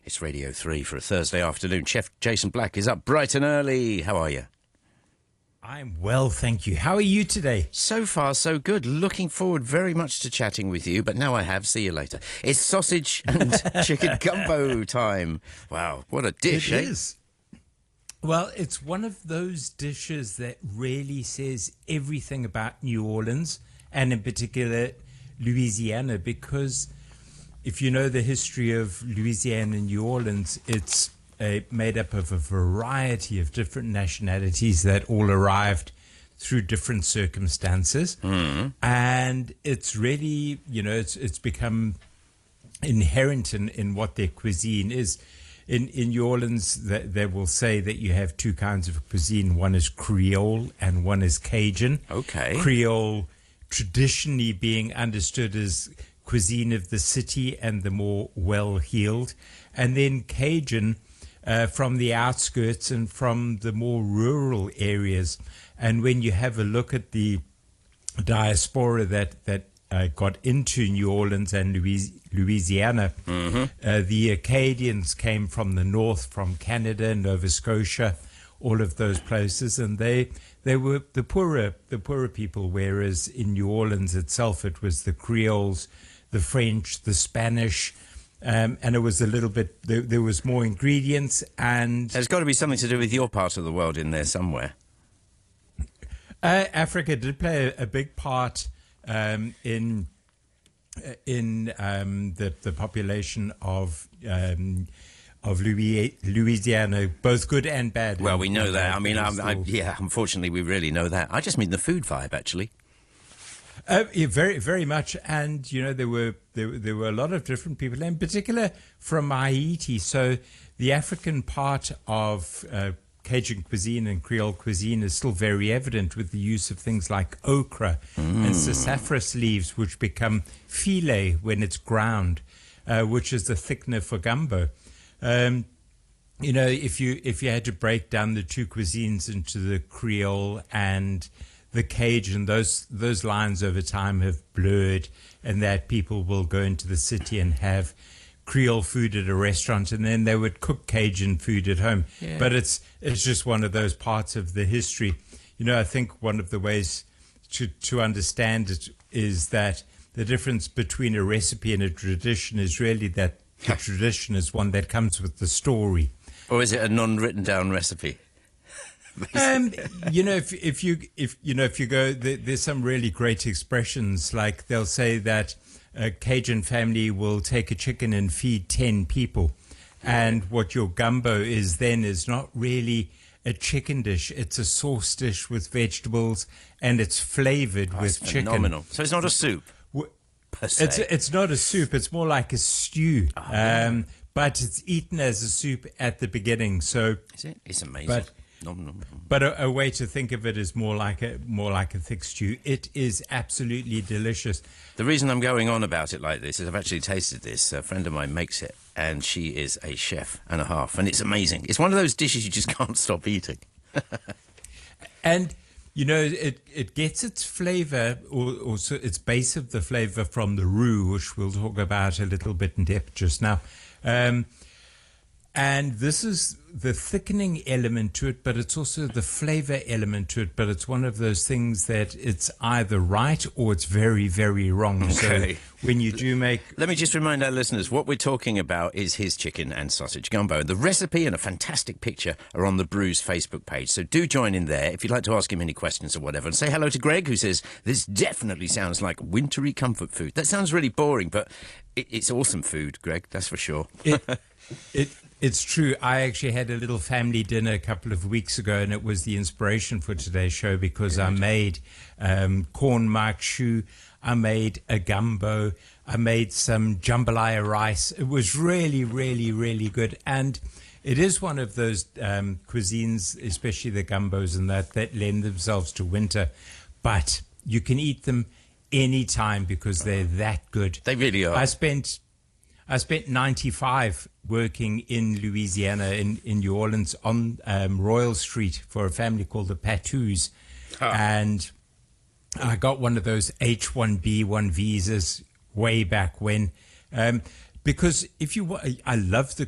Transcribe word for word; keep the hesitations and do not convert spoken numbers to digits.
It's Radio three for a Thursday afternoon. Chef Jason Black is up bright and early. How are you? I'm well, thank you. How are you today? So far, so good. Looking forward very much to chatting with you, but now I have. See you later. It's sausage and chicken gumbo time. Wow, what a dish, It eh? is. Well, it's one of those dishes that really says everything about New Orleans, and in particular Louisiana, because if you know the history of Louisiana and New Orleans, it's uh, made up of a variety of different nationalities that all arrived through different circumstances. Mm. And it's really, you know, it's it's become inherent in, in what their cuisine is. In, in New Orleans, they, they will say that you have two kinds of cuisine. One is Creole and one is Cajun. Okay. Creole traditionally being understood as cuisine of the city and the more well-heeled. And then Cajun uh, from the outskirts and from the more rural areas. And when you have a look at the diaspora that, that uh, got into New Orleans and Louis, Louisiana, Mm-hmm. uh, the Acadians came from the north, from Canada, Nova Scotia, all of those places, and they they were the poorer the poorer people. Whereas in New Orleans itself, it was the Creoles, the French, the Spanish, um, and it was a little bit. There, there was more ingredients, and There's got to be something to do with your part of the world in there somewhere. uh, Africa did play a, a big part um, in in um, the the population of. Um, Of Louis, Louisiana, both good and bad. Well, we know that. I mean, Still- I, I, yeah, unfortunately, we really know that. I just mean the food vibe, actually. Uh, yeah, very, very much. And you know, there were there, there were a lot of different people, in particular from Haiti. So the African part of uh, Cajun cuisine and Creole cuisine is still very evident, with the use of things like okra and sassafras leaves, which become filet when it's ground, uh, which is the thickener for gumbo. Um, you know, if you if you had to break down the two cuisines into the Creole and the Cajun, those those lines over time have blurred, and that people will go into the city and have Creole food at a restaurant, and then they would cook Cajun food at home. Yeah. But it's it's just one of those parts of the history. You know, I think one of the ways to to understand it is that the difference between a recipe and a tradition is really that the tradition is one that comes with the story. Or is it a non-written down recipe? Um, you know, if if you if you know if you go, there, there's some really great expressions. Like they'll say that a Cajun family will take a chicken and feed ten people, and what your gumbo is then is not really a chicken dish. It's a sauce dish with vegetables, and it's flavored Oh, with it's chicken. phenomenal. So it's not a soup, W- per se. It's it's not a soup. It's more like a stew. Um, but it's eaten as a soup at the beginning. So, Is it? It's amazing. But- nom, nom, nom. but a, a way to think of it is more like a more like a thick stew. It is absolutely delicious. The reason I'm going on about it like this is I've actually tasted this. A friend of mine makes it, and she is a chef and a half, and it's amazing. It's one of those dishes you just can't stop eating. And you know, it it gets its flavor, or, or so its base of the flavor, from the roux, which we'll talk about a little bit in depth just now. Um, and this is the thickening element to it, but it's also the flavor element to it. But it's one of those things that it's either right or it's very, very wrong. Okay. So when you do make Let me just remind our listeners, what we're talking about is his chicken and sausage gumbo. The recipe and a fantastic picture are on the Brews Facebook page, so do join in there if you'd like to ask him any questions or whatever. And say hello to Greg, who says, this definitely sounds like wintry comfort food. That sounds really boring, but it, it's awesome food, Greg, that's for sure. it, it it's true. I actually had a little family dinner a couple of weeks ago, and it was the inspiration for today's show because I made um, corn mark choux, I made a gumbo, I made some jambalaya rice. It was really, really, really good, and it is one of those um, cuisines, especially the gumbos and that, that lend themselves to winter, but you can eat them anytime because they're that good. They really are. I spent I spent ninety-five working in Louisiana, in, in New Orleans, on um, Royal Street for a family called the Patous. Ah. And I got one of those H one B one visas way back when. Um, because if you, wa- I love the